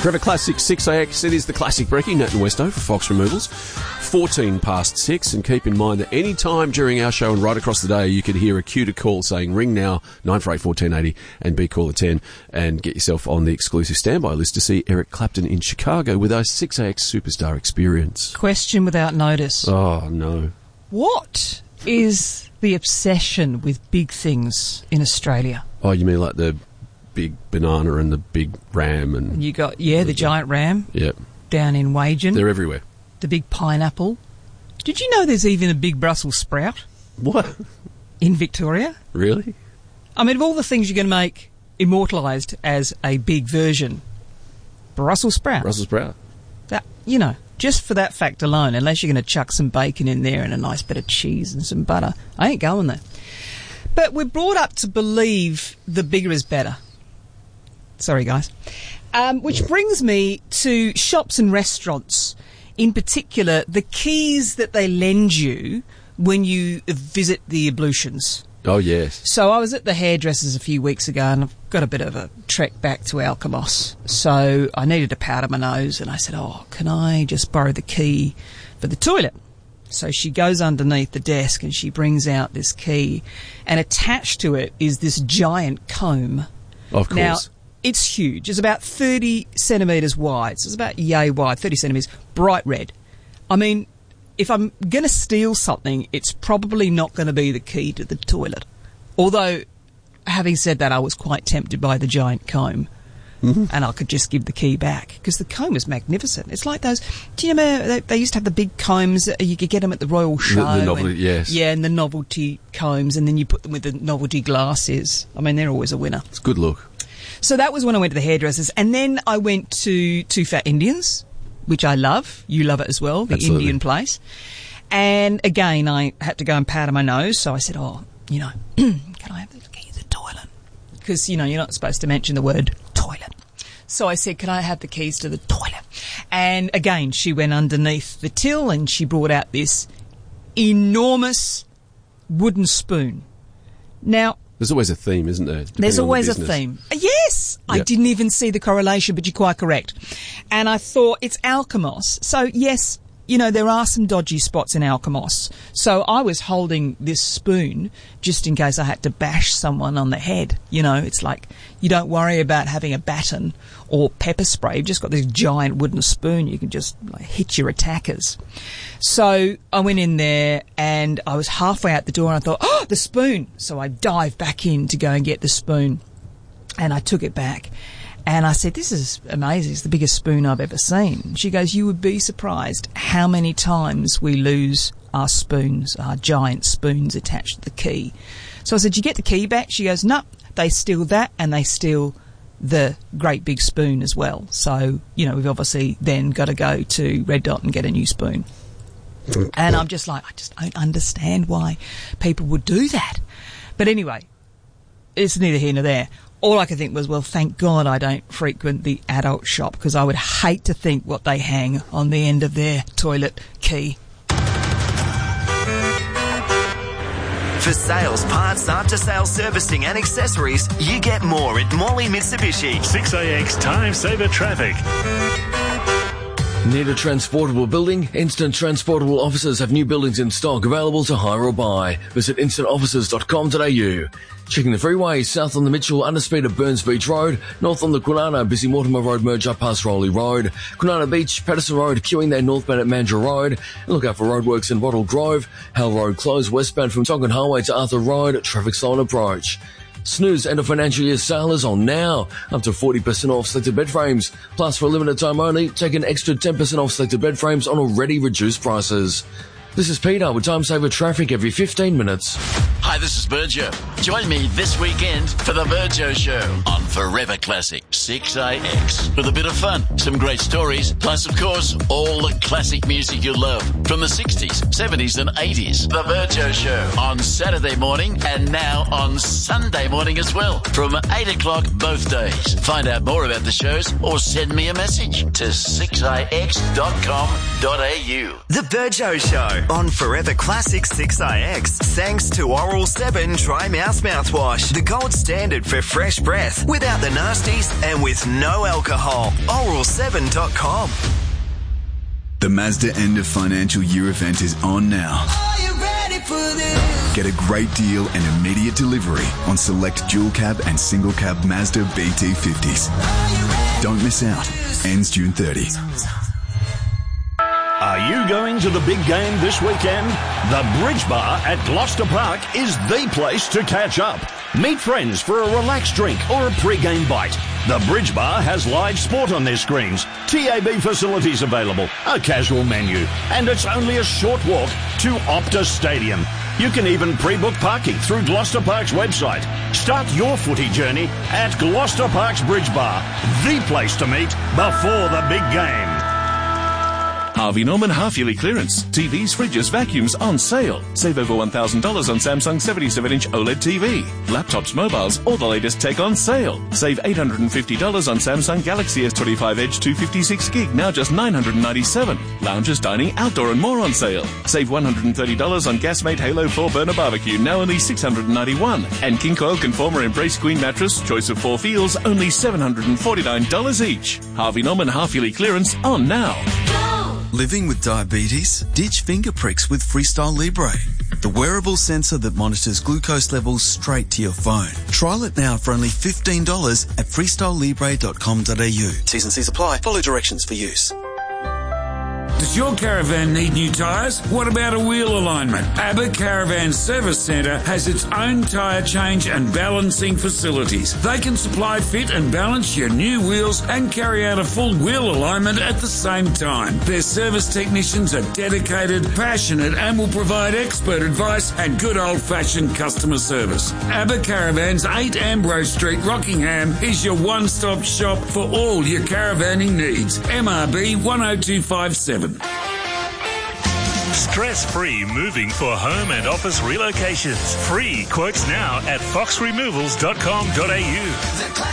Forever Classic 6AX. It is the classic brekkie, Nat and Westo for Fox Removals. 14 past 6, and keep in mind that any time during our show and right across the day you could hear a cue to call saying ring now 948 1480 and be caller 10 and get yourself on the exclusive standby list to see Eric Clapton in Chicago with our 6AX Superstar Experience. Question without notice. Oh, no. What is the obsession with big things in Australia? Oh, you mean like the big banana and the big ram? And you got, the giant ram. Yep. Down in Wagen. They're everywhere. The big pineapple. Did you know there's even a big Brussels sprout? What? In Victoria? Really? I mean, of all the things you're going to make immortalised as a big version, Brussels sprout. Brussels sprout. That, just for that fact alone, unless you're going to chuck some bacon in there and a nice bit of cheese and some butter, I ain't going there. But we're brought up to believe the bigger is better. Sorry, guys. Which brings me to shops and restaurants. In particular, the keys that they lend you when you visit the ablutions. Oh, yes. So I was at the hairdressers a few weeks ago and I've got a bit of a trek back to Alkimos. So I needed to powder my nose and I said, can I just borrow the key for the toilet? So she goes underneath the desk and she brings out this key, and attached to it is this giant comb. Of course. Now, it's huge. It's about 30 centimetres wide. So it's about yay wide, 30 centimetres, bright red. I mean, if I'm going to steal something, it's probably not going to be the key to the toilet. Although, having said that, I was quite tempted by the giant comb. Mm-hmm. And I could just give the key back, because the comb is magnificent. It's like those... Do you remember they used to have the big combs? You could get them at the Royal Show. The novelty, yes. Yeah, and the novelty combs, and then you put them with the novelty glasses. I mean, they're always a winner. It's a good look. So that was when I went to the hairdressers. And then I went to Two Fat Indians, which I love. You love it as well, the Absolutely. Indian place. And again, I had to go and powder my nose. So I said, can I have the key to the toilet? Because, you're not supposed to mention the word toilet. So I said, can I have the keys to the toilet? And again, she went underneath the till and she brought out this enormous wooden spoon. Now... There's always a theme, isn't there? There's always a theme. Yes! Yep. I didn't even see the correlation, but you're quite correct. And I thought, it's Alkimos. So, yes, there are some dodgy spots in Alkimos. So I was holding this spoon just in case I had to bash someone on the head. It's like you don't worry about having a baton or pepper spray. You've just got this giant wooden spoon. You can just hit your attackers. So I went in there and I was halfway out the door and I thought, the spoon. So I dived back in to go and get the spoon, and I took it back. And I said, this is amazing. It's the biggest spoon I've ever seen. She goes, you would be surprised how many times we lose our spoons, our giant spoons attached to the key. So I said, you get the key back? She goes, no, they steal that and they steal the great big spoon as well. So, we've obviously then got to go to Red Dot and get a new spoon. And I'm just like, I just don't understand why people would do that. But anyway, it's neither here nor there. All I could think was, well, thank God I don't frequent the adult shop, because I would hate to think what they hang on the end of their toilet key. For sales, parts, after-sales servicing and accessories, you get more at Morley Mitsubishi. 6AX Time Saver Traffic. Need a transportable building? Instant Transportable Offices have new buildings in stock available to hire or buy. Visit instantoffices.com.au. Checking the freeway, south on the Mitchell underspeed at Burns Beach Road, north on the Kwinana Busy Mortimer Road merge up past Rowley Road, Kwinana Beach, Patterson Road, queuing there northbound at Mandurah Road, and look out for roadworks in Wattle Grove, Hale Road closed westbound from Tongan Highway to Arthur Road, traffic slow on approach. Snooze end of financial year sale is on now. Up to 40% off selected bed frames. Plus, for a limited time only, take an extra 10% off selected bed frames on already reduced prices. This is Peter with Time Saver Traffic every 15 minutes. Hi, this is Virgio. Join me this weekend for the Virgio Show on Forever Classic 6AX. With a bit of fun, some great stories, plus, of course, all the classic music you love from the 60s, 70s and 80s. The Virgio Show on Saturday morning and now on Sunday morning as well from 8 o'clock both days. Find out more about the shows or send me a message to 6ix.com.au. The Virgio Show on Forever Classic 6IX. Thanks to Oral Oral 7 Dry Mouth Mouthwash. The gold standard for fresh breath, without the nasties and with no alcohol. Oral7.com. The Mazda end of financial year event is on now. Are you ready for this? Get a great deal and immediate delivery on select dual cab and single cab Mazda BT50s. Don't miss out. Ends June 30. Are you going to the big game this weekend? The Bridge Bar at Gloucester Park is the place to catch up. Meet friends for a relaxed drink or a pre-game bite. The Bridge Bar has live sport on their screens, TAB facilities available, a casual menu, and it's only a short walk to Optus Stadium. You can even pre-book parking through Gloucester Park's website. Start your footy journey at Gloucester Park's Bridge Bar, the place to meet before the big game. Harvey Norman half-yearly clearance. TVs, fridges, vacuums on sale. Save over $1,000 on Samsung 77-inch OLED TV. Laptops, mobiles, all the latest tech on sale. Save $850 on Samsung Galaxy S25 Edge 256 gig, now just $997. Lounges, dining, outdoor and more on sale. Save $130 on Gasmate Halo 4 burner barbecue, now only $691. And King Coil Conformer Embrace Queen mattress, choice of 4 feels, only $749 each. Harvey Norman half-yearly clearance on now. Living with diabetes? Ditch finger pricks with Freestyle Libre, the wearable sensor that monitors glucose levels straight to your phone. Trial it now for only $15 at freestylelibre.com.au. T's and C's apply. Follow directions for use. Does your caravan need new tyres? What about a wheel alignment? ABBA Caravan Service Centre has its own tyre change and balancing facilities. They can supply, fit and balance your new wheels and carry out a full wheel alignment at the same time. Their service technicians are dedicated, passionate and will provide expert advice and good old-fashioned customer service. ABBA Caravans, 8 Ambrose Street, Rockingham is your one-stop shop for all your caravanning needs. MRB 10257. Stress-free moving for home and office relocations. Free quotes now at foxremovals.com.au.